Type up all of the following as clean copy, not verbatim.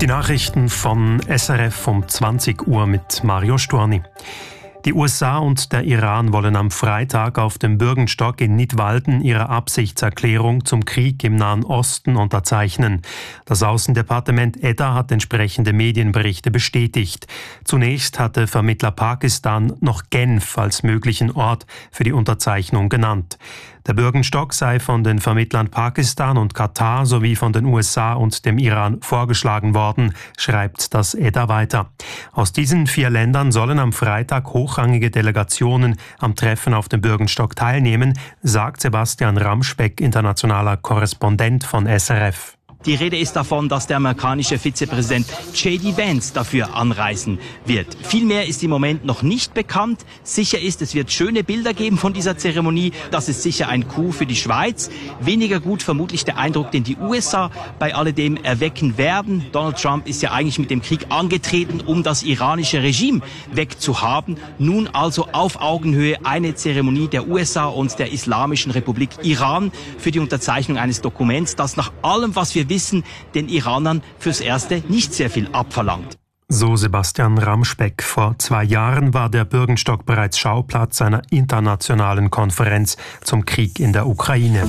Die Nachrichten von SRF um 20 Uhr mit Mario Storni. Die USA und der Iran wollen am Freitag auf dem Bürgenstock in Nidwalden ihre Absichtserklärung zum Krieg im Nahen Osten unterzeichnen. Das Außendepartement Edda hat entsprechende Medienberichte bestätigt. Zunächst hatte Vermittler Pakistan noch Genf als möglichen Ort für die Unterzeichnung genannt. Der Bürgenstock sei von den Vermittlern Pakistan und Katar sowie von den USA und dem Iran vorgeschlagen worden, schreibt das Edda weiter. Aus diesen 4 Ländern sollen am Freitag hochrangige Delegationen am Treffen auf dem Bürgenstock teilnehmen, sagt Sebastian Ramspeck, internationaler Korrespondent von SRF. Die Rede ist davon, dass der amerikanische Vizepräsident J.D. Vance dafür anreisen wird. Viel mehr ist im Moment noch nicht bekannt. Sicher ist, es wird schöne Bilder geben von dieser Zeremonie. Das ist sicher ein Coup für die Schweiz. Weniger gut vermutlich der Eindruck, den die USA bei alledem erwecken werden. Donald Trump ist ja eigentlich mit dem Krieg angetreten, um das iranische Regime wegzuhaben. Nun also auf Augenhöhe eine Zeremonie der USA und der Islamischen Republik Iran für die Unterzeichnung eines Dokuments, das nach allem, was wir wissen, den Iranern fürs Erste nicht sehr viel abverlangt. So Sebastian Ramspeck. Vor 2 Jahren war der Bürgenstock bereits Schauplatz einer internationalen Konferenz zum Krieg in der Ukraine.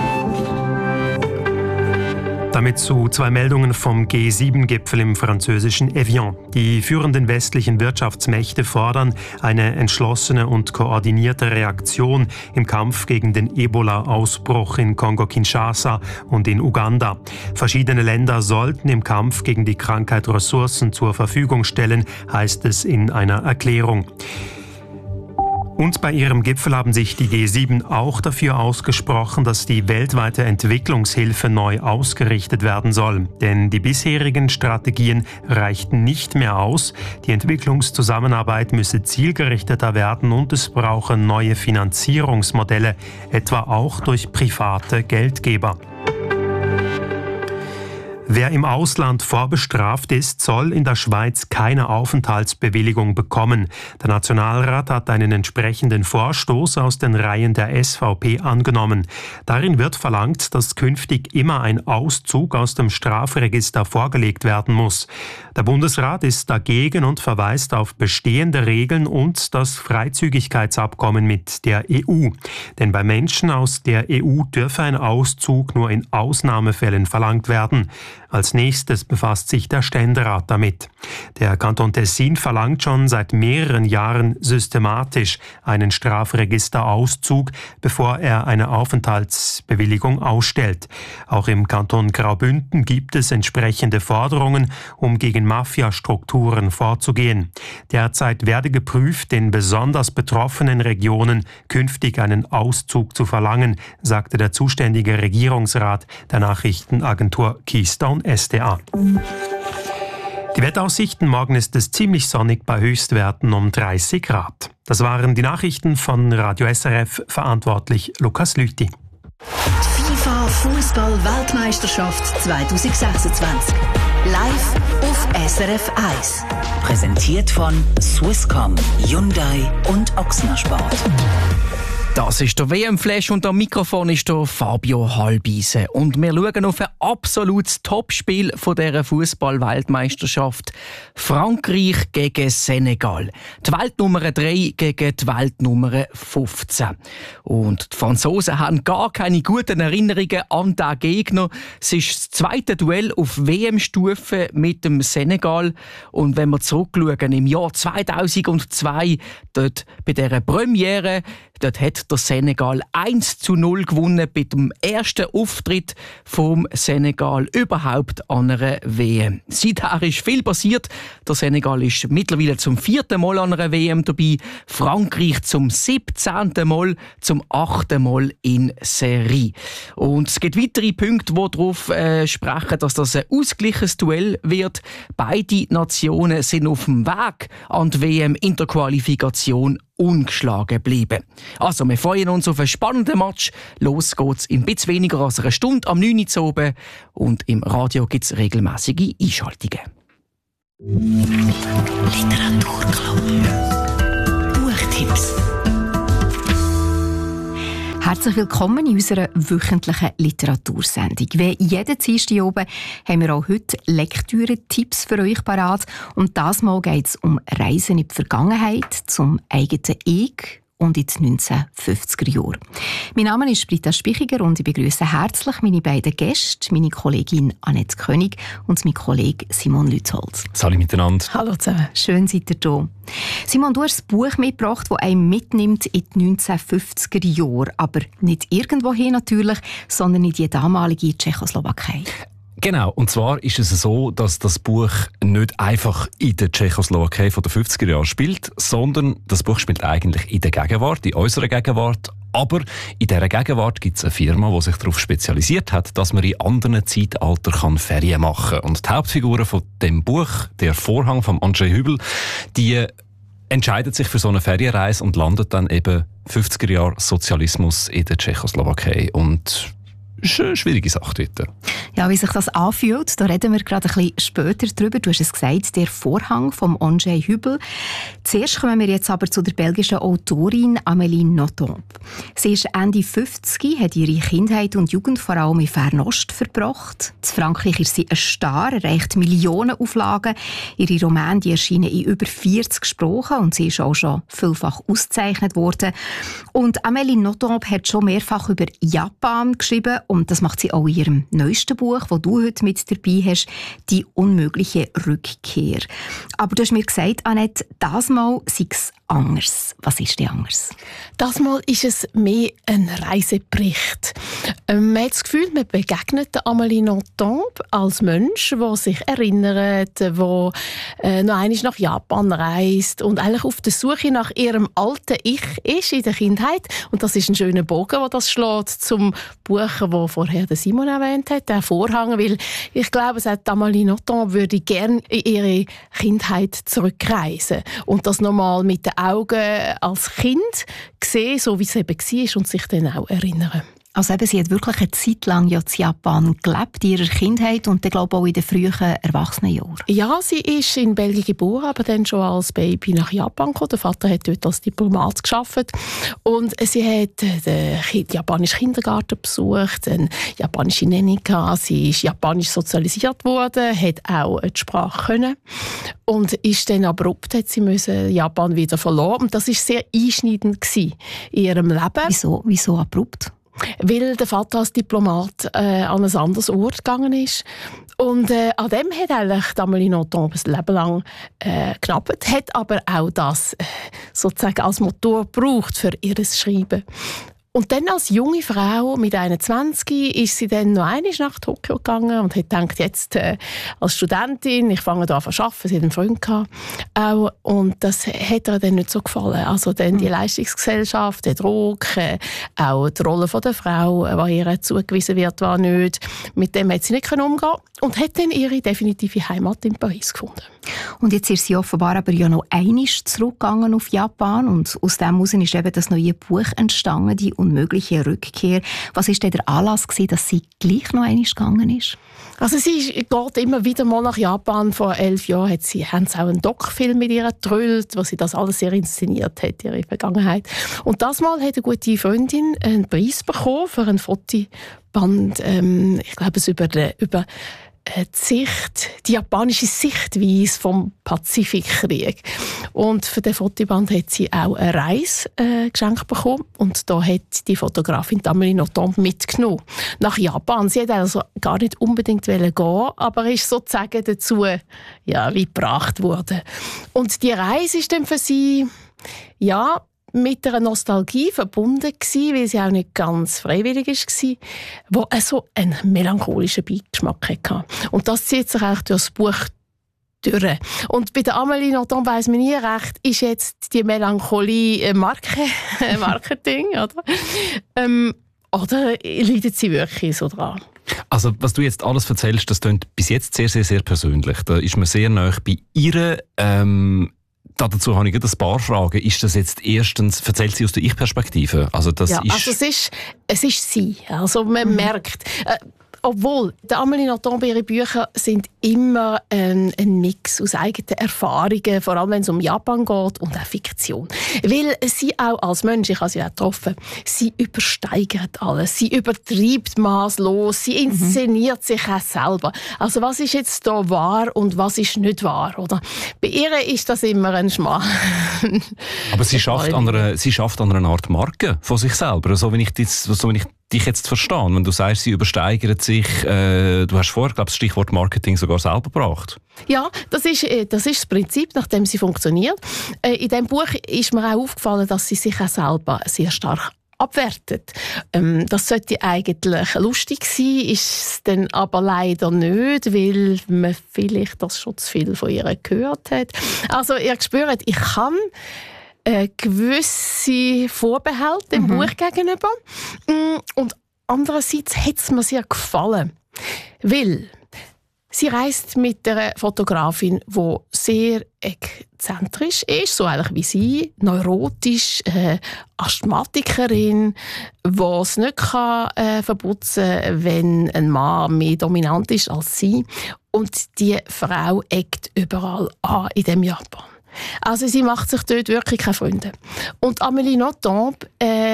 Damit zu 2 Meldungen vom G7-Gipfel im französischen Evian. Die führenden westlichen Wirtschaftsmächte fordern eine entschlossene und koordinierte Reaktion im Kampf gegen den Ebola-Ausbruch in Kongo-Kinshasa und in Uganda. Verschiedene Länder sollten im Kampf gegen die Krankheit Ressourcen zur Verfügung stellen, heißt es in einer Erklärung. Und bei ihrem Gipfel haben sich die G7 auch dafür ausgesprochen, dass die weltweite Entwicklungshilfe neu ausgerichtet werden soll. Denn die bisherigen Strategien reichten nicht mehr aus. Die Entwicklungszusammenarbeit müsse zielgerichteter werden und es brauche neue Finanzierungsmodelle, etwa auch durch private Geldgeber. Wer im Ausland vorbestraft ist, soll in der Schweiz keine Aufenthaltsbewilligung bekommen. Der Nationalrat hat einen entsprechenden Vorstoß aus den Reihen der SVP angenommen. Darin wird verlangt, dass künftig immer ein Auszug aus dem Strafregister vorgelegt werden muss. Der Bundesrat ist dagegen und verweist auf bestehende Regeln und das Freizügigkeitsabkommen mit der EU. Denn bei Menschen aus der EU dürfe ein Auszug nur in Ausnahmefällen verlangt werden. Als nächstes befasst sich der Ständerat damit. Der Kanton Tessin verlangt schon seit mehreren Jahren systematisch einen Strafregisterauszug, bevor er eine Aufenthaltsbewilligung ausstellt. Auch im Kanton Graubünden gibt es entsprechende Forderungen, um gegen Mafiastrukturen vorzugehen. Derzeit werde geprüft, in besonders betroffenen Regionen künftig einen Auszug zu verlangen, sagte der zuständige Regierungsrat der Nachrichtenagentur Keystone SDA. Die Wetteraussichten: Morgen ist es ziemlich sonnig bei Höchstwerten um 30 Grad. Das waren die Nachrichten von Radio SRF, verantwortlich Lukas Lüthi. Die FIFA Fußball-Weltmeisterschaft 2026. Live auf SRF 1. Präsentiert von Swisscom, Hyundai und Ochsner Sport. Das ist der WM-Flash und am Mikrofon ist der Fabio Halbise. Und wir schauen auf ein absolutes Topspiel von dieser Fußball-Weltmeisterschaft. Frankreich gegen Senegal. Die Weltnummer 3 gegen die Weltnummer 15. Und die Franzosen haben gar keine guten Erinnerungen an diesen Gegner. Es ist das zweite Duell auf WM-Stufe mit dem Senegal. Und wenn wir zurückschauen im Jahr 2002, dort bei dieser Premiere, dort hat der Senegal 1:0 gewonnen bei dem ersten Auftritt vom Senegal überhaupt an einer WM. Seither ist viel passiert. Der Senegal ist mittlerweile zum 4. Mal an einer WM dabei. Frankreich zum 17. Mal, zum 8. Mal in Serie. Und es gibt weitere Punkte, die darauf sprechen, dass das ein ausgleiches Duell wird. Beide Nationen sind auf dem Weg an die WM in der Qualifikation ungeschlagen bleiben. Also, wir freuen uns auf einen spannenden Match. Los geht's in ein bisschen weniger als einer Stunde am 9 Uhr oben. Und im Radio gibt es regelmäßige Einschaltungen. Literaturclub. Buchtipps. Herzlich willkommen in unserer wöchentlichen Literatursendung. Wie jeden Dienstag oben haben wir auch heute Lektüre-Tipps für euch parat. Und dieses Mal geht es um Reisen in die Vergangenheit, zum eigenen Ich und in die 1950er Jahre. Mein Name ist Britta Spichiger und ich begrüße herzlich meine beiden Gäste, meine Kollegin Annette König und mein Kollege Simon Lützholz. Salut miteinander. Hallo zusammen. Schön seid ihr da. Simon, du hast ein Buch mitgebracht, das einen mitnimmt in die 1950er Jahre. Aber nicht irgendwohin natürlich, sondern in die damalige Tschechoslowakei. Genau, und zwar ist es so, dass das Buch nicht einfach in der Tschechoslowakei von den 50er Jahren spielt, sondern das Buch spielt eigentlich in der Gegenwart, in unserer Gegenwart. Aber in dieser Gegenwart gibt es eine Firma, die sich darauf spezialisiert hat, dass man in anderen Zeitaltern Ferien machen kann. Und die Hauptfiguren von dem Buch, der Vorhang von Andrzej Hübel, die entscheidet sich für so eine Ferienreise und landet dann eben 50er Jahre Sozialismus in der Tschechoslowakei. Und das ist eine schwierige Sache dort. Ja, wie sich das anfühlt, da reden wir gerade ein bisschen später drüber. Du hast es gesagt, der Vorhang von Andrzej Hübel. Zuerst kommen wir jetzt aber zu der belgischen Autorin Amélie Nothomb. Sie ist Ende 50, hat ihre Kindheit und Jugend vor allem in Fernost verbracht. In Frankreich ist sie ein Star, erreicht Millionenauflagen. Ihre Romane die erschienen in über 40 Sprachen und sie ist auch schon vielfach ausgezeichnet worden. Und Amélie Nothomb hat schon mehrfach über Japan geschrieben und das macht sie auch in ihrem neuesten Buch, das du heute mit dabei hast, «Die unmögliche Rückkehr». Aber du hast mir gesagt, Annette, das Mal sei es anders. Was ist denn anders? Das Mal ist es mehr ein Reisebericht. Man hat das Gefühl, man begegnet Amélie Nothomb als Mensch, der sich erinnert, der noch einmal nach Japan reist und eigentlich auf der Suche nach ihrem alten Ich ist in der Kindheit. Und das ist ein schöner Bogen, der das schlägt zum Buch, das vorher Simon erwähnt hat, der Vorhang. Weil ich glaube, Amélie Nothomb würde gerne in ihre Kindheit zurückreisen und das nochmal mit den Augen als Kind sehen, so wie es eben war, und sich dann auch erinnern. Also eben, sie hat wirklich eine Zeit lang ja in Japan gelebt, in ihrer Kindheit und dann glaube ich auch in den frühen Erwachsenenjahren. Ja, sie ist in Belgien geboren, aber dann schon als Baby nach Japan gekommen. Der Vater hat dort als Diplomat gearbeitet und sie hat den japanischen Kindergarten besucht, eine japanische Nanny gehabt. Sie ist japanisch sozialisiert worden, hat auch die Sprache können und ist dann abrupt, hat sie müssen Japan wieder verloren. Und das war sehr einschneidend in ihrem Leben. Wieso abrupt? Weil der Vater als Diplomat an ein anderes Ort gegangen ist. Und an dem hat eigentlich Amélie Nothomb ein Leben lang geknabbert, hat aber auch das sozusagen als Motor gebraucht für ihr Schreiben. Und dann als junge Frau mit 21 ist sie dann noch einmal nach Tokio gegangen und hat gedacht, jetzt als Studentin, ich fange da an zu arbeiten, sie hat einen Freund gehabt, auch, und das hat ihr dann nicht so gefallen. Also dann die Leistungsgesellschaft, der Druck, auch die Rolle der Frau, die ihr zugewiesen wird, war nicht. Mit dem hat sie nicht umgehen und hat dann ihre definitive Heimat in Paris gefunden. Und jetzt ist sie offenbar aber ja noch einmal zurückgegangen auf Japan und aus dem heraus ist eben das neue Buch entstanden, «Die unmögliche Rückkehr». Was war denn der Anlass gewesen, dass sie gleich noch einmal gegangen ist? Also sie geht immer wieder mal nach Japan. Vor 11 Jahren haben sie auch einen Doc-Film mit ihr gedrüllt, wo sie das alles sehr inszeniert hat, ihre Vergangenheit. Und das Mal hat eine gute Freundin einen Preis bekommen für ein Fotoband. Ich glaube, es über die japanische Sichtweise vom Pazifikkrieg. Und für den Fotoband hat sie auch eine Reise geschenkt bekommen. Und da hat die Fotografin Amélie Nothomb mitgenommen nach Japan. Sie wollte also gar nicht unbedingt gehen, aber ist sozusagen dazu wie gebracht worden. Und die Reise ist dann für sie mit einer Nostalgie verbunden gewesen, weil sie auch nicht ganz freiwillig war, die so einen melancholischen Beigeschmack hatte. Und das zieht sich auch durch das Buch durch. Und bei der Amélie Nothomb weiss man nie recht, ist jetzt die Melancholie Marketing, oder? Oder leidet sie wirklich so dran? Also, was du jetzt alles erzählst, das klingt bis jetzt sehr, sehr, sehr persönlich. Da ist man sehr nahe bei ihr. Dazu habe ich ein paar Fragen. Ist das jetzt erstens, erzählt sie aus der Ich-Perspektive? Also es ist sie. Also man merkt, Obwohl, die Amélie Nothomb, ihre Bücher sind immer ein Mix aus eigenen Erfahrungen, vor allem wenn es um Japan geht und auch Fiktion. Weil sie auch als Mensch, ich habe sie auch getroffen, sie übersteigert alles, sie übertreibt maßlos, sie inszeniert sich auch selber. Also was ist jetzt da wahr und was ist nicht wahr, oder? Bei ihr ist das immer ein Schmarrn. Aber sie schafft an einer Art Marke von sich selber, so wie ich dich jetzt verstehe. Wenn du sagst, sie übersteigert sich, du hast vorher, glaube ich, das Stichwort Marketing sogar selber gebracht. Ja, das ist das Prinzip, nach dem sie funktioniert. In diesem Buch ist mir auch aufgefallen, dass sie sich auch selber sehr stark abwertet. Das sollte eigentlich lustig sein, ist es dann aber leider nicht, weil man vielleicht das schon zu viel von ihr gehört hat. Also ihr spürt, ich kann gewisse Vorbehalte dem Buch gegenüber. Und andererseits hat es mir sehr gefallen, weil sie reist mit einer Fotografin, die sehr exzentrisch ist, so eigentlich wie sie, neurotisch, Asthmatikerin, die es nicht verputzen kann, wenn ein Mann mehr dominant ist als sie. Und die Frau eckt überall an in dem Japan. Also sie macht sich dort wirklich keine Freunde. Und Amélie Nothomb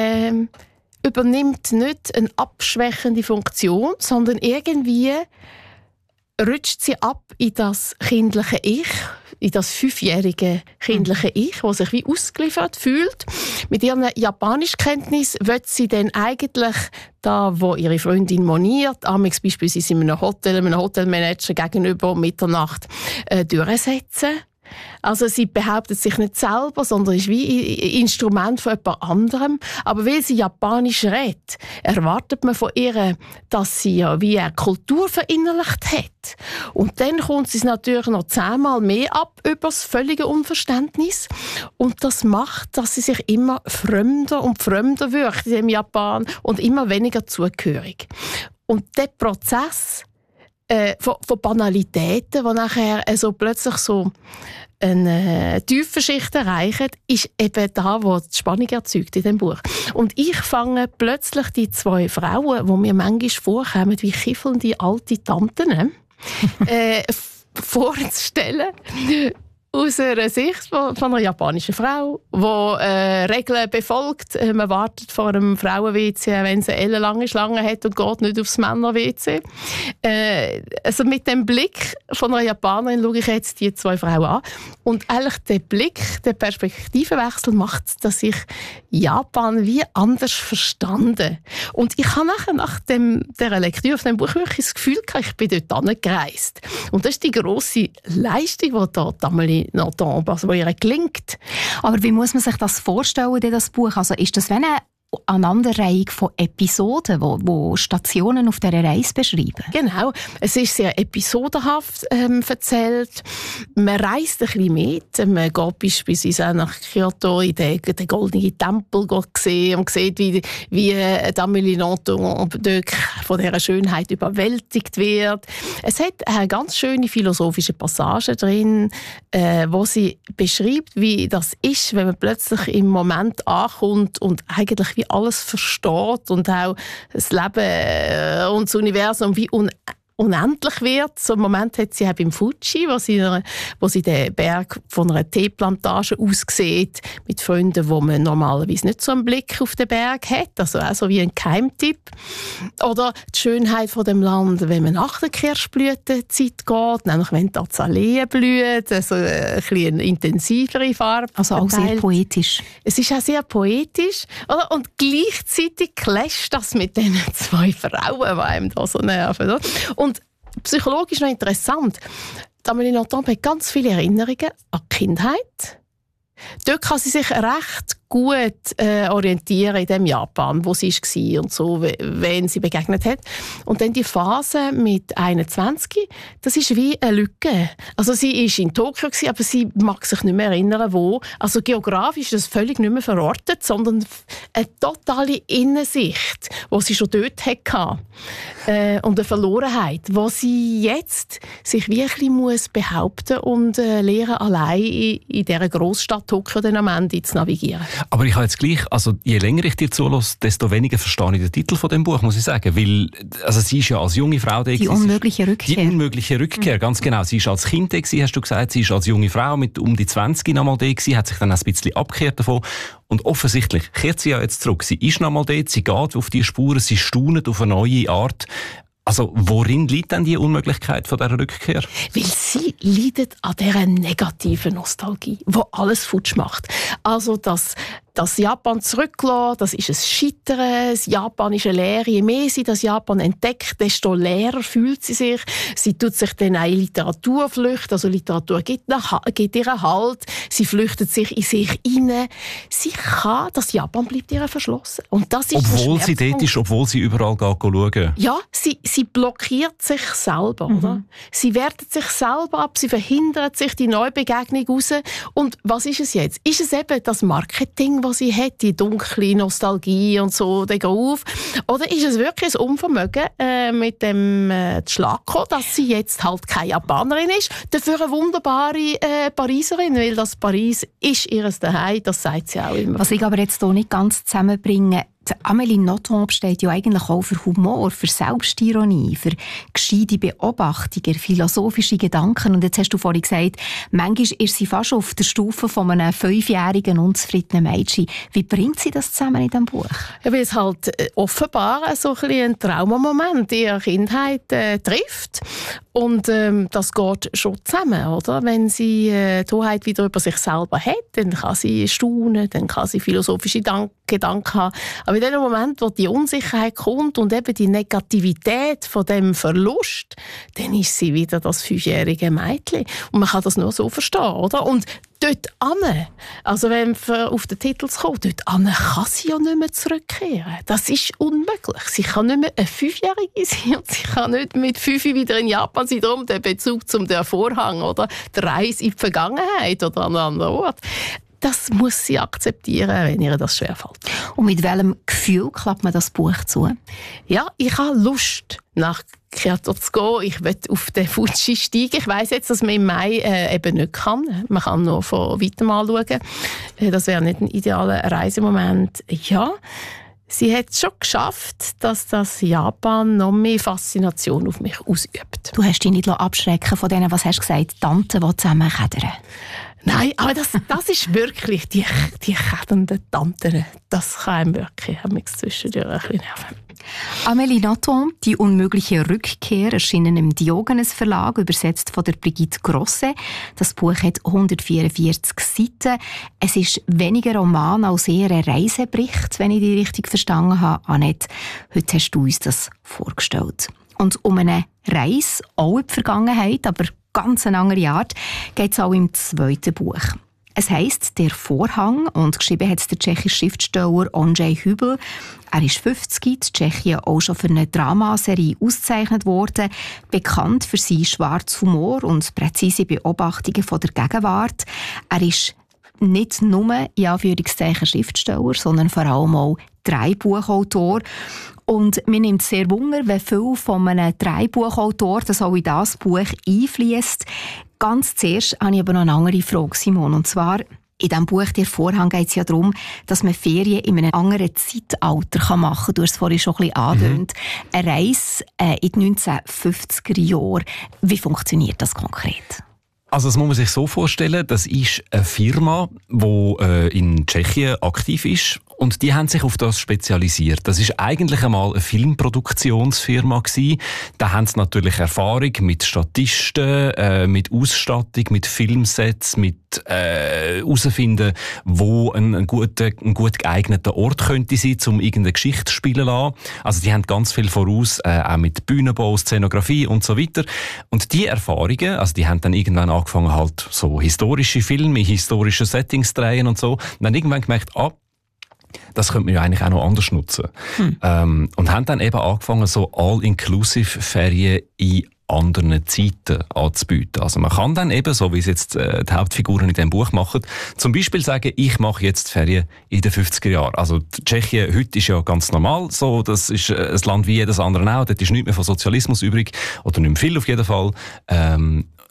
übernimmt nicht eine abschwächende Funktion, sondern irgendwie rutscht sie ab in das kindliche Ich, in das 5-jährige kindliche Ich, das sich wie ausgeliefert fühlt. Mit ihren Japanischkenntnis will sie dann eigentlich da, wo ihre Freundin moniert, beispielsweise in einem Hotelmanager gegenüber Mitternacht durchsetzen. Also sie behauptet sich nicht selber, sondern ist wie ein Instrument von jemand anderem. Aber weil sie Japanisch redet, erwartet man von ihr, dass sie ja wie eine Kultur verinnerlicht hat. Und dann kommt sie natürlich noch 10-mal mehr ab über das völlige Unverständnis. Und das macht, dass sie sich immer fremder und fremder wirkt in Japan und immer weniger zugehörig. Und der Prozess von Banalitäten, die nachher plötzlich so eine tiefe Schicht erreichen, ist eben da, wo die Spannung erzeugt in dem Buch. Und ich fange plötzlich die 2 Frauen, die mir manchmal vorkommen wie kiffelnde alte Tanten, vorzustellen. Aus einer Sicht von einer japanischen Frau, die Regeln befolgt. Man wartet vor einem Frauen-WC, wenn sie eine ellenlange Schlange hat und geht nicht aufs Männer-WC. Also mit dem Blick von einer Japanerin schaue ich jetzt die 2 Frauen an. Und eigentlich der Blick, der Perspektivenwechsel macht, dass ich Japan wie anders verstanden. Und ich habe nachher nach dieser Lektüre auf dem Buch wirklich das Gefühl gehabt, ich bin dort angereist. Und das ist die grosse Leistung, die dort Amélie Nothomb, also wo ihr gelingt. Aber wie muss man sich das vorstellen, das Buch? Also ist das wie eine Aneinanderreihung von Episoden, wo Stationen auf dieser Reise beschreiben? Genau. Es ist sehr episodenhaft erzählt. Man reist ein bisschen mit. Man geht beispielsweise auch nach Kyoto in den goldenen Tempel sehen und sieht, wie Amélie Nothomb dort von dieser Schönheit überwältigt wird. Es hat eine ganz schöne philosophische Passage drin, wo sie beschreibt, wie das ist, wenn man plötzlich im Moment ankommt und eigentlich wie alles versteht und auch das Leben und das Universum wie unendlich wird. So einen Moment hat sie auch beim Fuji, wo sie den Berg von einer Teeplantage aus sieht, mit Freunden, wo man normalerweise nicht so einen Blick auf den Berg hat, also auch so wie ein Geheimtipp. Oder die Schönheit von dem Land, wenn man nach der Kirschblütenzeit geht, nämlich wenn die Azaleen blüht, also ein bisschen intensivere Farbe. Also auch sehr poetisch. Es ist auch sehr poetisch, oder? Und gleichzeitig clasht das mit den 2 Frauen, die einem da so nerven. Oder? Und psychologisch noch interessant, Amélie Nothomb hat ganz viele Erinnerungen an die Kindheit. Dort kann sie sich recht gut orientieren in dem Japan, wo sie war und so, wen sie begegnet hat. Und dann die Phase mit 21, das ist wie eine Lücke. Also sie war in Tokio, aber sie mag sich nicht mehr erinnern, wo. Also geografisch ist das völlig nicht mehr verortet, sondern eine totale Innensicht, die sie schon dort hatte. Und eine Verlorenheit, wo sie jetzt sich wirklich muss behaupten und lernen, allein in dieser Großstadt Tokio dann am Ende zu navigieren. Aber ich habe jetzt gleich, also je länger ich dir zulasse, desto weniger verstehe ich den Titel von dem Buch, muss ich sagen. Weil, also sie ist ja als junge Frau da. Die unmögliche Rückkehr. Die unmögliche Rückkehr, ganz genau. Sie ist als Kind da, hast du gesagt, sie ist als junge Frau mit um die 20 nochmal da gewesen, hat sich dann ein bisschen abgekehrt davon. Und offensichtlich kehrt sie ja jetzt zurück. Sie ist nochmal dort, sie geht auf die Spuren, sie staunet auf eine neue Art. Also, worin liegt denn die Unmöglichkeit von dieser Rückkehr? Weil sie leidet an dieser negativen Nostalgie, die alles futsch macht. Also, das Japan zurücklassen, das ist ein Scheitern, das Japan ist eine Lehre. Je mehr sie das Japan entdeckt, desto leerer fühlt sie sich. Sie tut sich dann auch in Literatur flüchten, also Literatur gibt ihr Halt. Sie flüchtet sich in sich hinein. Das Japan bleibt ihr verschlossen. Und das ist obwohl sie dort ist, obwohl sie überall schauen. Ja, sie blockiert sich selber, oder? Sie wertet sich selber ab, sie verhindert sich die Neubegegnung raus. Und was ist es jetzt? Ist es eben das Marketing, was sie hat, die dunkle Nostalgie und so, der Groove? Oder ist es wirklich ein Unvermögen mit dem Schlag gekommen, dass sie jetzt halt keine Japanerin ist, dafür eine wunderbare Pariserin, weil das Paris ist ihres Zuhause, das sagt sie auch immer. Was ich aber jetzt hier nicht ganz zusammenbringe, Amélie Nothomb steht ja eigentlich auch für Humor, für Selbstironie, für gescheite Beobachtungen, philosophische Gedanken. Und jetzt hast du vorhin gesagt, manchmal ist sie fast auf der Stufe von einem 5-jährigen unzufriedenen Mädchen. Wie bringt sie das zusammen in diesem Buch? Ja, weil es halt offenbar so ein Traumamoment in ihrer Kindheit trifft. Und das geht schon zusammen, oder? Wenn sie die Hoheit wieder über sich selber hat, dann kann sie staunen, dann kann sie philosophische Gedanken haben. Aber in dem Moment, wo die Unsicherheit kommt und eben die Negativität von dem Verlust, dann ist sie wieder das 5-jährige Mädchen. Und man kann das nur so verstehen, oder? Und dort ane, also wenn wir auf den Titel kommen, dort ane kann sie ja nicht mehr zurückkehren. Das ist unmöglich. Sie kann nicht mehr eine 5-Jährige sein und sie kann nicht mit 5 wieder in Japan sein. Darum der Bezug zum der Vorhang oder der Reise in die Vergangenheit oder an einen anderen Ort. Das muss sie akzeptieren, wenn ihr das schwerfällt. Und mit welchem Gefühl klappt man das Buch zu? Ja, ich habe Lust, nach Kyoto zu gehen. Ich will auf den Fuji steigen. Ich weiss jetzt, dass man im Mai eben nicht kann. Man kann nur von weitem anschauen. Das wäre nicht ein idealer Reisemoment. Ja, sie hat es schon geschafft, dass das Japan noch mehr Faszination auf mich ausübt. Du hast dich nicht abschrecken von denen, was hast du gesagt, Tanten, die zusammen kädern. Nein, aber das ist wirklich die kädernden Tanten. Das kann einem wirklich zwischendurch ein bisschen nerven. Amélie Nothomb, «Die unmögliche Rückkehr», erschienen im Diogenes Verlag, übersetzt von der Brigitte Grosset. Das Buch hat 144 Seiten. Es ist weniger Roman als eher ein Reisebericht, wenn ich dich richtig verstanden habe. Annette, heute hast du uns das vorgestellt. Und um eine Reise, auch in die Vergangenheit, aber ganz eine andere Art, geht es auch im zweiten Buch. Es heisst «Der Vorhang» und geschrieben hat es der tschechische Schriftsteller Ondřej Hübl. Er ist 50, in Tschechien auch schon für eine Dramaserie ausgezeichnet worden, bekannt für seinen schwarzen Humor und präzise Beobachtungen von der Gegenwart. Er ist nicht nur in Anführungszeichen Schriftsteller, sondern vor allem auch Drehbuchautor. Und mir nimmt es sehr Wunder, wie viel von einem Drehbuchautor das auch in das Buch einfließt. Ganz zuerst habe ich aber noch eine andere Frage, Simon. Und zwar, in diesem Buch «Der Vorhang» geht es ja darum, dass man Ferien in einem anderen Zeitalter machen kann. Du hast es vorhin schon ein bisschen angedeutet. Eine Reise in die 1950er Jahre. Wie funktioniert das konkret? Also das muss man sich so vorstellen, das ist eine Firma, die in Tschechien aktiv ist. Und die haben sich auf das spezialisiert. Das ist eigentlich einmal eine Filmproduktionsfirma gewesen. Da haben sie natürlich Erfahrung mit Statisten, mit Ausstattung, mit Filmsets, mit herausfinden, wo ein gut geeigneter Ort könnte sein, um irgendeine Geschichte zu spielen lassen. Also die haben ganz viel voraus, auch mit Bühnenbau, Szenografie und so weiter. Und die Erfahrungen, also die haben dann irgendwann angefangen, halt so historische Filme, historische Settings zu drehen und so. Und dann irgendwann gemerkt, das könnte man ja eigentlich auch noch anders nutzen. Und haben dann eben angefangen, so All-Inclusive-Ferien in anderen Zeiten anzubieten. Also man kann dann eben, so wie es jetzt die Hauptfiguren in diesem Buch machen, zum Beispiel sagen, ich mache jetzt Ferien in den 50er Jahren. Also Tschechien heute ist ja ganz normal so, das ist ein Land wie jedes andere auch, dort ist nichts mehr von Sozialismus übrig, oder nicht mehr viel auf jeden Fall.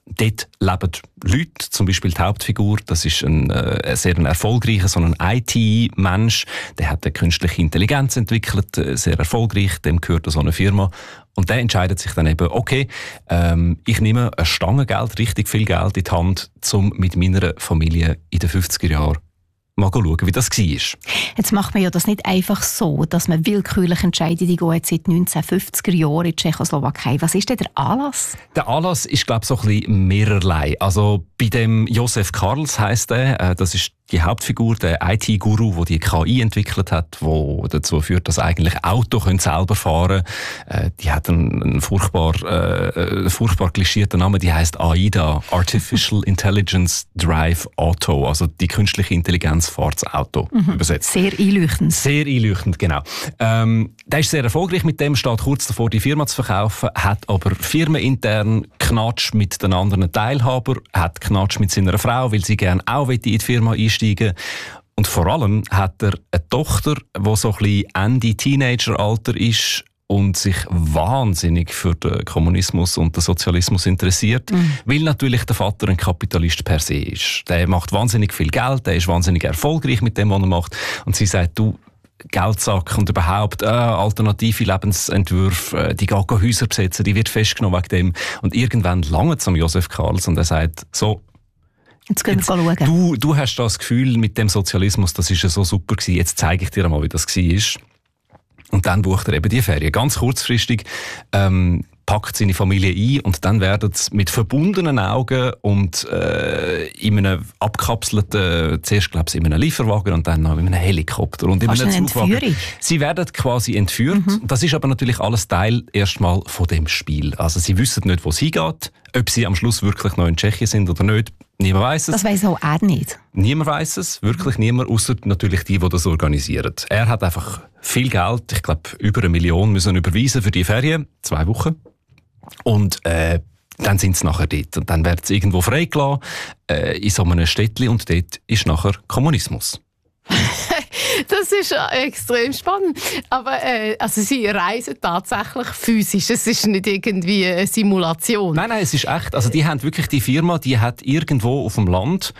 Dort leben Leute, zum Beispiel die Hauptfigur, das ist ein sehr erfolgreicher, so ein IT-Mensch, der hat eine künstliche Intelligenz entwickelt, sehr erfolgreich, dem gehört so eine Firma. Und der entscheidet sich dann eben, okay, ich nehme eine Stange Geld, richtig viel Geld in die Hand, um mit meiner Familie in den 50er Jahren mal schauen, wie das war. Jetzt macht man ja das nicht einfach so, dass man willkürlich entscheidet, die gehen jetzt seit 1950er Jahren in die Tschechoslowakei. Was ist denn der Anlass? Der Anlass ist, glaube ich, so ein bisschen mehrerlei. Also bei dem Josef Karls heisst er, das ist die Hauptfigur, der IT-Guru, der die KI entwickelt hat, wo dazu führt, dass eigentlich Autos selber fahren können. Die hat einen furchtbar klischierten Namen, die heisst AIDA, Artificial Intelligence Drive Auto, also die künstliche Intelligenz fährt das Auto, übersetzt. Sehr einleuchtend. Sehr einleuchtend, genau. Der ist sehr erfolgreich mit dem, steht kurz davor, die Firma zu verkaufen, hat aber firmenintern Knatsch mit den anderen Teilhabern, hat Knatsch mit seiner Frau, weil sie gerne auch in die Firma einsteigen. Und vor allem hat er eine Tochter, die so ein bisschen Ende Teenageralter ist und sich wahnsinnig für den Kommunismus und den Sozialismus interessiert, weil natürlich der Vater ein Kapitalist per se ist. Der macht wahnsinnig viel Geld, der ist wahnsinnig erfolgreich mit dem, was er macht. Und sie sagt, du, Geldsack und überhaupt alternative Lebensentwürfe, die geht Häuser besetzen, die wird festgenommen wegen dem. Und irgendwann langt es am Josef Karls und er sagt, so, jetzt gehen wir schauen. Du hast das Gefühl mit dem Sozialismus, das ist ja so super gewesen, jetzt zeige ich dir einmal, wie das war. Und dann bucht er eben die Ferien. Ganz kurzfristig packt seine Familie ein und dann werden sie mit verbundenen Augen und in einem abkapselten, zuerst glaube ich in einem Lieferwagen und dann noch in einem Helikopter und in einem Zugwagen. Sie werden quasi entführt. Das ist aber natürlich alles Teil erstmal von dem Spiel. Also sie wissen nicht, wo es hingeht, ob sie am Schluss wirklich noch in Tschechien sind oder nicht. Niemand weiss es. Das weiss auch er nicht. Niemand weiss es, wirklich niemand, außer natürlich die das organisieren. Er hat einfach viel Geld, ich glaube über 1 Million müssen überweisen für die Ferien, 2 Wochen. Und dann sind sie nachher dort. Und dann werden sie irgendwo freigelassen, in so einem Städtchen, und dort ist nachher Kommunismus. Das ist extrem spannend. Aber also sie reisen tatsächlich physisch. Es ist nicht irgendwie eine Simulation. Nein, es ist echt. Also die haben wirklich die Firma, die hat irgendwo auf dem Land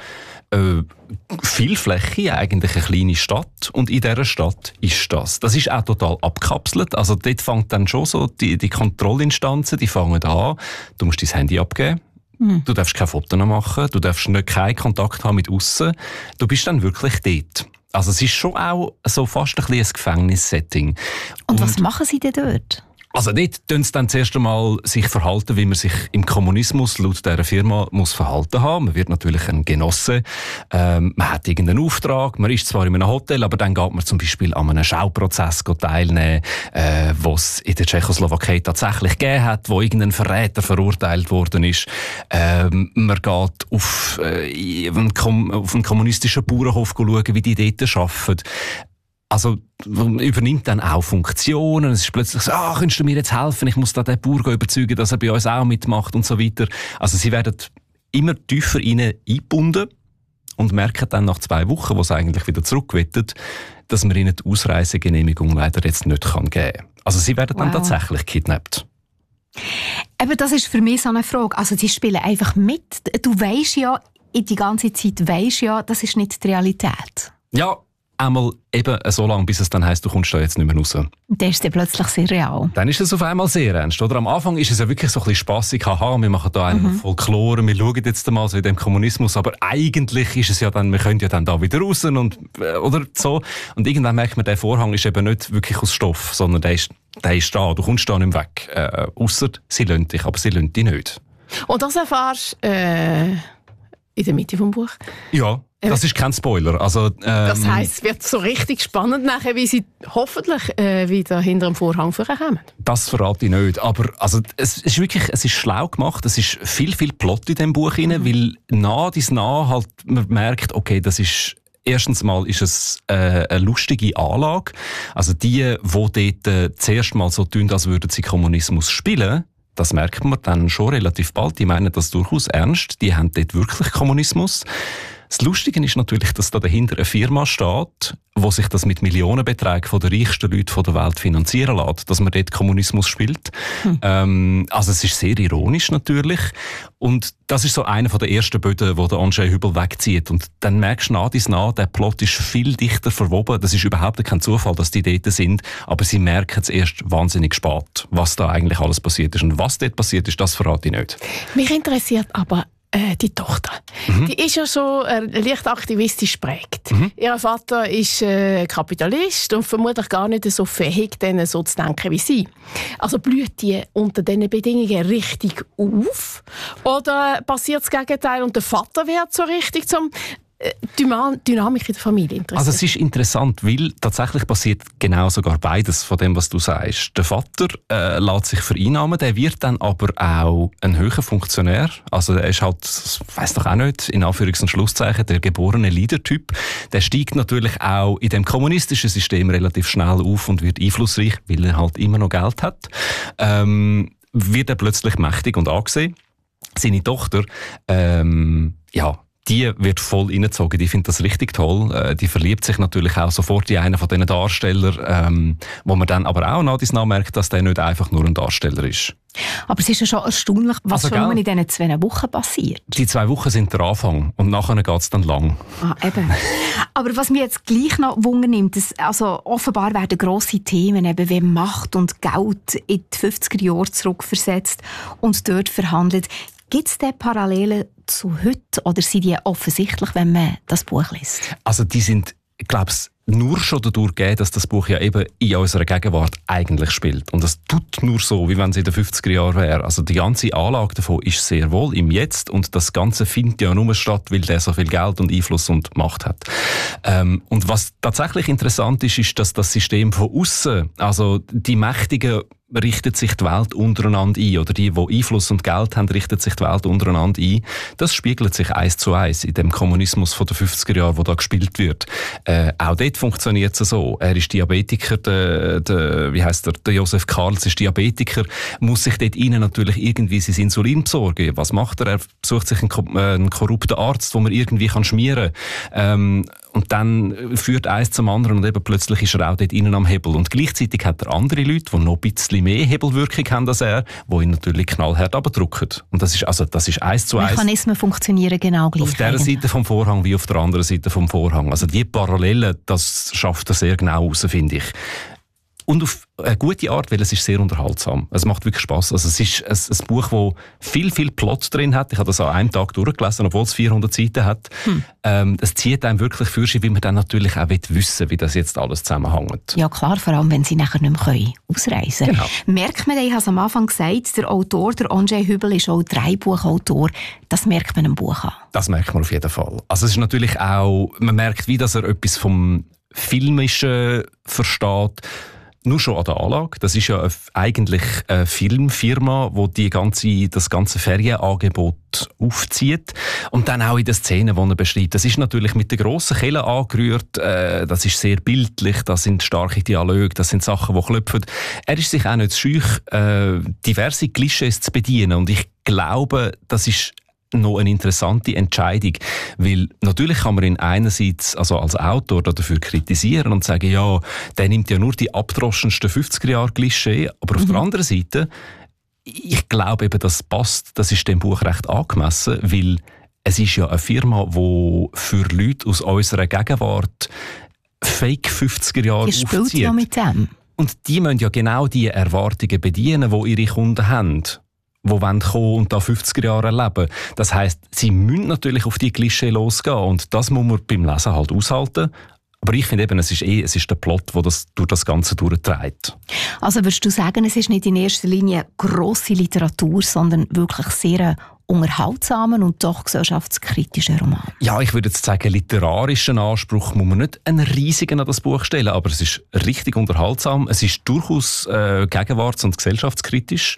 viel Fläche, eigentlich eine kleine Stadt. Und in dieser Stadt ist das. Das ist auch total abkapselt. Also dort fängt dann schon so die Kontrollinstanzen, die fangen an. Du musst dein Handy abgeben. Du darfst keine Fotos machen. Du darfst keinen Kontakt haben mit aussen. Du bist dann wirklich dort. Also es ist schon auch so fast ein bisschen ein Gefängnissetting. Und was machen Sie denn dort? Also dort tun sie dann zuerst einmal sich verhalten, wie man sich im Kommunismus laut dieser Firma muss verhalten haben. Man wird natürlich ein Genosse, man hat irgendeinen Auftrag, man ist zwar in einem Hotel, aber dann geht man zum Beispiel an einem Schauprozess teilnehmen, was es in der Tschechoslowakei tatsächlich gegeben hat, wo irgendein Verräter verurteilt worden ist. Man geht auf einen kommunistischen Bauernhof schauen, wie die dort arbeiten. Also übernimmt dann auch Funktionen. Es ist plötzlich so, könntest du mir jetzt helfen? Ich muss da den Bauern überzeugen, dass er bei uns auch mitmacht und so weiter. Also sie werden immer tiefer eingebunden und merken dann nach 2 Wochen, wo sie eigentlich wieder zurückwettet, dass man ihnen die Ausreisegenehmigung leider jetzt nicht geben kann. Also sie werden dann tatsächlich kidnappt. Aber das ist für mich so eine Frage. Also sie spielen einfach mit. Du weisst ja, die ganze Zeit weisst ja, das ist nicht die Realität. Ja, einmal eben so lange, bis es dann heisst, du kommst da jetzt nicht mehr raus. Dann ist es plötzlich sehr real. Dann ist es auf einmal sehr ernst. Oder am Anfang ist es ja wirklich so ein bisschen spassig. Haha, wir machen da einen Folklore, wir schauen jetzt mal so in dem Kommunismus. Aber eigentlich ist es ja dann, wir können ja dann da wieder raus und, oder so. Und irgendwann merkt man, der Vorhang ist eben nicht wirklich aus Stoff, sondern der ist da. Du kommst da nicht mehr weg. Ausser sie lassen dich, aber sie lassen dich nicht. Und das erfährst du in der Mitte des Buches? Ja. Das ist kein Spoiler. Also, das heisst, es wird so richtig spannend nachher, wie sie hoffentlich wieder hinter dem Vorhang kommen. Das verrate ich nicht. Aber also, es ist schlau gemacht. Es ist viel Plot in diesem Buch rein, weil halt man merkt, okay, das ist erstens mal ist es eine lustige Anlage. Also die dort zuerst mal so tun, als würden sie Kommunismus spielen. Das merkt man dann schon relativ bald. Die meinen das durchaus ernst. Die haben dort wirklich Kommunismus. Das Lustige ist natürlich, dass da dahinter eine Firma steht, wo sich das mit Millionenbeträgen von den reichsten Leuten der Welt finanzieren lässt, dass man dort Kommunismus spielt. Also es ist sehr ironisch natürlich. Und das ist so einer der ersten Böden, wo der Andrzej Hübel wegzieht. Und dann merkst du nach, der Plot ist viel dichter verwoben. Das ist überhaupt kein Zufall, dass die dort sind. Aber sie merken es erst wahnsinnig spät, was da eigentlich alles passiert ist. Und was dort passiert ist, das verrate ich nicht. Mich interessiert aber die Tochter. Die ist ja schon leicht aktivistisch geprägt. Ihr Vater ist Kapitalist und vermutlich gar nicht so fähig, denen so zu denken wie sie. Also blüht die unter diesen Bedingungen richtig auf? Oder passiert das Gegenteil und der Vater wird so richtig zum Dynamik in der Familie interessiert? Also es ist interessant, weil tatsächlich passiert genau sogar beides von dem, was du sagst. Der Vater lässt sich vereinnahmen, der wird dann aber auch ein höherer Funktionär. Also er ist halt, ich weiss doch auch nicht, in Anführungs- und Schlusszeichen, der geborene Leader-Typ. Der steigt natürlich auch in dem kommunistischen System relativ schnell auf und wird einflussreich, weil er halt immer noch Geld hat. Wird er plötzlich mächtig und angesehen. Seine Tochter, die wird voll reingezogen. Die findet das richtig toll. Die verliebt sich natürlich auch sofort in einen von diesen Darstellern, wo man dann aber auch nach merkt, dass der nicht einfach nur ein Darsteller ist. Aber es ist ja schon erstaunlich, was schon nur in diesen 2 Wochen passiert. Die 2 Wochen sind der Anfang und nachher geht es dann lang. Eben. Aber was mich jetzt gleich noch wundernimmt, also offenbar werden grosse Themen eben wie Macht und Geld in die 50er Jahre zurückversetzt und dort verhandelt. Gibt es denn Parallelen zu heute oder sind die offensichtlich, wenn man das Buch liest? Also die sind, ich glaube, nur schon dadurch gegeben, dass das Buch ja eben in unserer Gegenwart eigentlich spielt. Und das tut nur so, wie wenn es in den 50er Jahren wäre. Also die ganze Anlage davon ist sehr wohl im Jetzt und das Ganze findet ja nur statt, weil der so viel Geld und Einfluss und Macht hat. Und was tatsächlich interessant ist, ist, dass das System von außen, also die Mächtigen, richtet sich die Welt untereinander ein. Oder die Einfluss und Geld haben, richtet sich die Welt untereinander ein. Das spiegelt sich 1:1 in dem Kommunismus von den 50er Jahren, wo da gespielt wird. Auch dort funktioniert es so. Er ist Diabetiker, der Josef Karls ist Diabetiker, muss sich dort rein natürlich irgendwie sein Insulin besorgen. Was macht er? Er besucht sich einen korrupten Arzt, den man irgendwie schmieren kann. Und dann führt eins zum anderen und eben plötzlich ist er auch dort innen am Hebel. Und gleichzeitig hat er andere Leute, die noch ein bisschen mehr Hebelwirkung haben als er, die ihn natürlich knallhart abdrücken. Und das ist 1:1. Mechanismen funktionieren genau gleich. Auf der Seite vom Vorhang wie auf der anderen Seite vom Vorhang. Also die Parallelen, das schafft er sehr genau raus, finde ich. Und auf eine gute Art, weil es ist sehr unterhaltsam. Es macht wirklich Spass. Also es ist ein Buch, das viel Plot drin hat. Ich habe das an einem Tag durchgelesen, obwohl es 400 Seiten hat. Es zieht einem wirklich für sich, weil man dann natürlich auch wissen will, wie das jetzt alles zusammenhängt. Ja klar, vor allem, wenn sie nachher nicht mehr ausreisen können. Genau. Merkt man, ich habe es am Anfang gesagt, der Autor, der Andrzej Hübel, ist auch Drehbuchautor. Das merkt man im Buch an. Das merkt man auf jeden Fall. Also es ist natürlich auch, man merkt, wie dass er etwas vom Filmischen versteht. Nur schon an der Anlage. Das ist ja eigentlich eine Filmfirma, die das ganze Ferienangebot aufzieht. Und dann auch in den Szenen, die er beschreibt. Das ist natürlich mit der grossen Kelle angerührt. Das ist sehr bildlich. Das sind starke Dialoge. Das sind Sachen, die klopfen. Er ist sich auch nicht zu scheu, diverse Klischees zu bedienen. Und ich glaube, das ist noch eine interessante Entscheidung, weil natürlich kann man ihn einerseits also als Autor dafür kritisieren und sagen, ja, der nimmt ja nur die abgedroschensten 50er-Jahre-Klischee, aber auf der anderen Seite, ich glaube eben, das passt, das ist dem Buch recht angemessen, weil es ist ja eine Firma, die für Leute aus unserer Gegenwart Fake 50er-Jahre aufzieht. Die spielt ja mit dem. Und die müssen ja genau die Erwartungen bedienen, die ihre Kunden haben, die kommen und da 50er Jahre erleben. Das heisst, sie müssen natürlich auf die Klischee losgehen und das muss man beim Lesen halt aushalten. Aber ich finde eben, es ist der Plot, der das durch das Ganze durchträgt. Also würdest du sagen, es ist nicht in erster Linie grosse Literatur, sondern wirklich sehr unterhaltsamen und doch gesellschaftskritischen Roman? Ja, ich würde jetzt sagen, literarischen Anspruch muss man nicht einen riesigen an das Buch stellen, aber es ist richtig unterhaltsam. Es ist durchaus gegenwarts- und gesellschaftskritisch.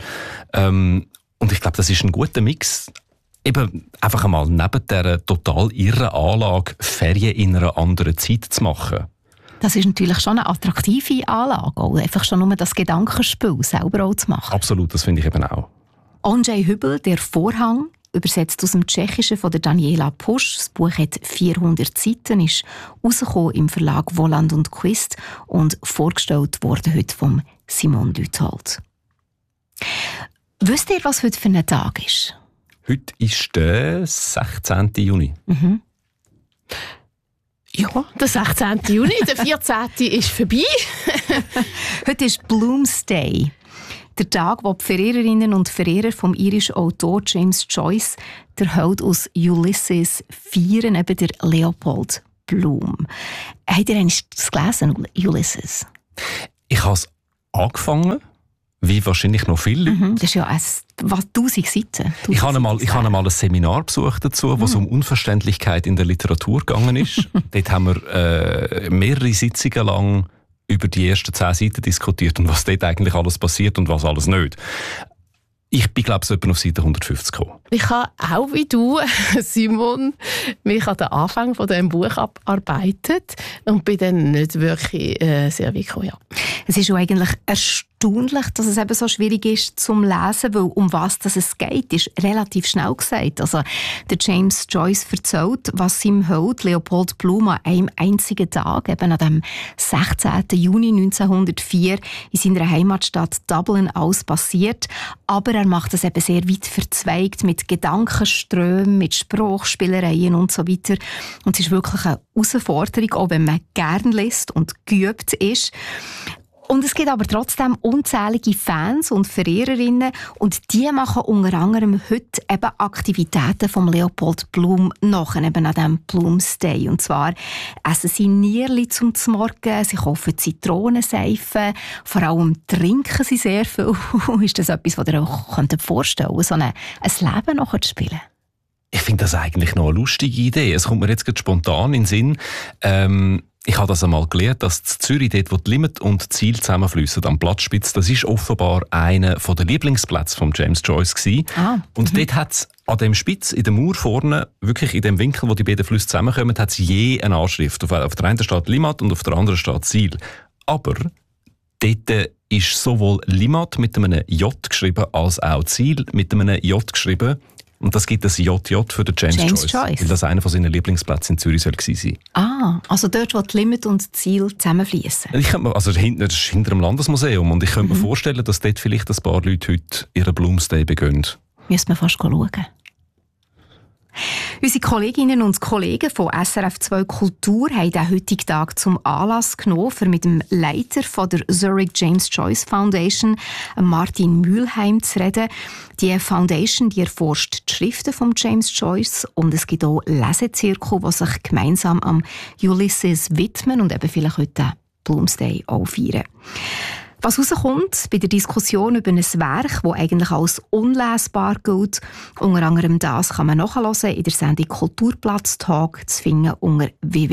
Und ich glaube, das ist ein guter Mix. Eben einfach einmal neben dieser total irren Anlage Ferien in einer anderen Zeit zu machen. Das ist natürlich schon eine attraktive Anlage, auch einfach schon nur das Gedankenspiel selber auch zu machen. Absolut, das finde ich eben auch. Andrzej Hübel, «Der Vorhang», übersetzt aus dem Tschechischen von der Daniela Pusch. Das Buch hat 400 Seiten, ist rausgekommen im Verlag Voland und Quist und vorgestellt wurde heute vom Simon Lüthold. Wisst ihr, was heute für ein Tag ist? Heute ist der 16. Juni. Ja, der 16. Juni, der 14. ist vorbei. Heute ist Bloomsday. Der Tag, wo die Verehrerinnen und Verehrer vom irischen Autor James Joyce, der Held aus Ulysses, feiern, eben der Leopold Bloom. Habt ihr eigentlich das gelesen, Ulysses? Ich habe es angefangen, wie wahrscheinlich noch viele Leute. Das ist ja 1000 Seiten. Ich habe einmal ein Seminar besucht dazu, wo es um Unverständlichkeit in der Literatur gegangen ist. Dort haben wir mehrere Sitzungen lang über die ersten 10 Seiten diskutiert und was dort eigentlich alles passiert und was alles nicht. Ich bin, glaube ich, so etwa auf Seite 150 gekommen. Ich habe auch wie du, Simon, mich an den Anfang von diesem Buch abgearbeitet und bin dann nicht wirklich sehr weit gekommen. Ja. Es ist ja eigentlich erstaunlich, dass es eben so schwierig ist zum Lesen, weil um was es geht, ist relativ schnell gesagt. Also der James Joyce erzählt, was seinem Held Leopold Bloom an einem einzigen Tag, eben an dem 16. Juni 1904 in seiner Heimatstadt Dublin alles passiert. Aber er macht es eben sehr weit verzweigt mit Gedankenströmen, mit Sprachspielereien und so weiter. Und es ist wirklich eine Herausforderung, auch wenn man gern liest und geübt ist. Und es gibt aber trotzdem unzählige Fans und Verehrerinnen und die machen unter anderem heute eben Aktivitäten vom Leopold Bloom nach, eben an diesem Bloomsday. Und zwar essen sie Nierli zum Morgen, sie kaufen Zitronenseife, vor allem trinken sie sehr viel. Ist das etwas, was ihr euch vorstellen könnt, so ein Leben nachher zu spielen? Ich finde das eigentlich noch eine lustige Idee. Es kommt mir jetzt gerade spontan in den Sinn. Ich habe das einmal gelernt, dass in Zürich, dort, wo die Limit und die Ziel zusammenfliessen, am Platzspitz, das ist offenbar einer der Lieblingsplätze von James Joyce gewesen. Und dort hat es an dem Spitz, in der Mauer vorne, wirklich in dem Winkel, wo die beiden Flüsse zusammenkommen, hat es je eine Anschrift. Auf der einen steht Limmat und auf der anderen steht Ziel. Aber dort ist sowohl Limmat mit einem J geschrieben, als auch Ziel mit einem J geschrieben. Und das gibt das JJ für den James Joyce, weil das einer von seinen Lieblingsplätzen in Zürich soll gewesen sein. Also dort, wo die Limit und das Ziel zusammenfließen. Das ist hinter dem Landesmuseum und ich könnte mir vorstellen, dass dort vielleicht ein paar Leute heute ihren Bloomsday begehen. Müssen wir fast schauen. Unsere Kolleginnen und Kollegen von SRF 2 Kultur haben den heutigen Tag zum Anlass genommen, für mit dem Leiter von der Zurich James Joyce Foundation, Martin Mülheim, zu reden. Die Foundation, die erforscht die Schriften von James Joyce und es gibt auch Lesezirkel, die sich gemeinsam am Ulysses widmen und eben vielleicht heute den Bloomsday auch feiern. Was rauskommt bei der Diskussion über ein Werk, das eigentlich als unlesbar gilt, unter anderem das kann man nachhören in der Sendung Kulturplatz Talk zu finden unter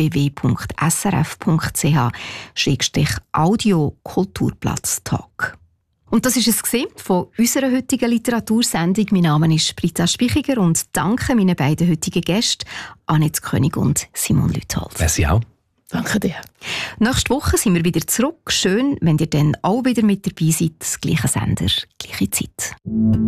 www.srf.ch/audio Kulturplatz Talk. Und das war es von unserer heutigen Literatursendung. Mein Name ist Britta Spichiger und danke meinen beiden heutigen Gästen, Annette König und Simon Lüthold. Merci auch. Danke dir. Nächste Woche sind wir wieder zurück. Schön, wenn ihr dann auch wieder mit dabei seid. Gleicher Sender, gleiche Zeit.